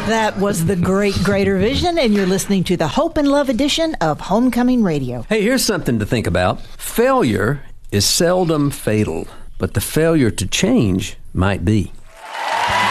That was the Great Greater Vision, and you're listening to the Hope and Love edition of Homecoming Radio. Hey, here's something to think about. Failure is seldom fatal, but the failure to change might be.